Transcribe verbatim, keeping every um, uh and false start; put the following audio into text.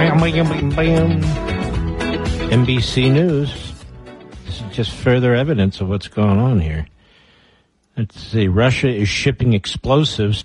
Bam, bam, bam, bam. N B C News. This is just further evidence of what's going on here. Let's see. Russia is shipping explosives